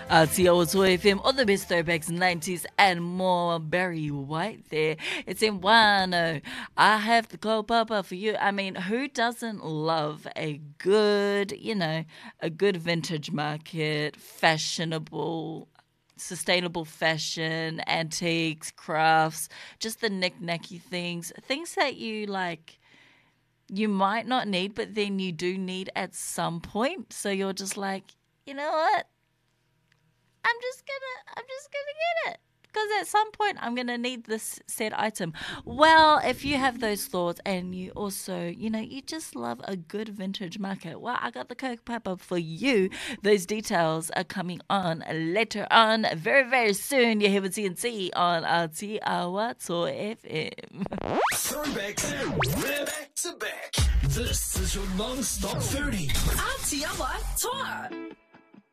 Aotearoa FM, all the best throwbacks, 90s and more. Barry White there. It's in Wano. I have the kaupapa for you. I mean, who doesn't love a good, a good vintage market, fashionable, sustainable fashion, antiques, crafts, just the knick-knacky things that you like. You might not need, but then you do need at some point. So you're just like, you know what? I'm just gonna get it. Because at some point I'm gonna need this said item. Well, if you have those thoughts and you also, you just love a good vintage market, well, I got the kaupapa for you. Those details are coming on later on, very, very soon. You're here with TNC on Aotearoa FM. Throwback back to back. This is your non-stop 30. Aotearoa Toa.